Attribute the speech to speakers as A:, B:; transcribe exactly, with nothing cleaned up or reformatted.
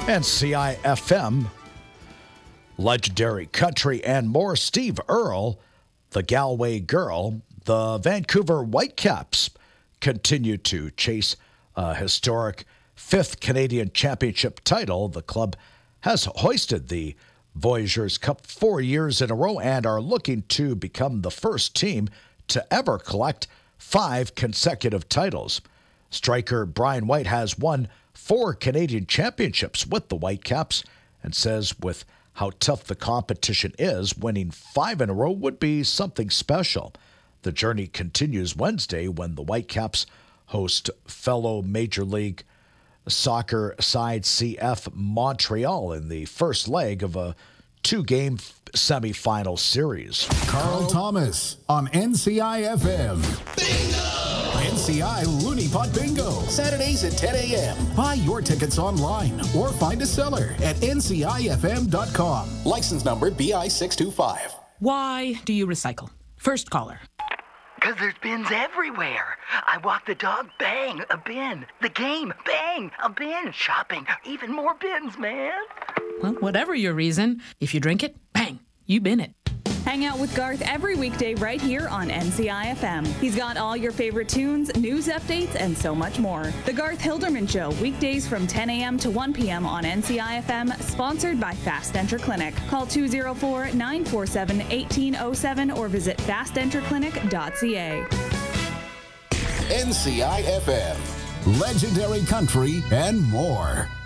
A: N C I F M, legendary country and more. Steve Earle, the Galway Girl, the Vancouver Whitecaps continue to chase a historic fifth Canadian Championship title. The club has hoisted the Voyageurs Cup four years in a row and are looking to become the first team to ever collect five consecutive titles. Striker Brian White has won four Canadian championships with the Whitecaps and says with how tough the competition is, winning five in a row would be something special. The journey continues Wednesday when the Whitecaps host fellow Major League Soccer side C F Montreal in the first leg of a two-game semifinal series.
B: Carl Thomas on N C I F M.
C: Bingo!
B: N C I Looney Pot Bingo, Saturdays at ten a.m. Buy your tickets online or find a seller at N C I F M dot com. License number B I six two five.
D: Why do you recycle? First caller.
E: Because there's bins everywhere. I walk the dog, bang, a bin. The game, bang, a bin. Shopping, even more bins, man.
D: Well, whatever your reason, if you drink it, bang, you bin it.
F: Hang out with Garth every weekday right here on N C I F M. He's got all your favorite tunes, news updates, and so much more. The Garth Hilderman Show, weekdays from ten a.m. to one p.m. on N C I F M, sponsored by Fast Enter Clinic. Call two oh four, nine four seven, one eight oh seven or visit fast enter clinic dot c a.
B: N C I F M, legendary country and more.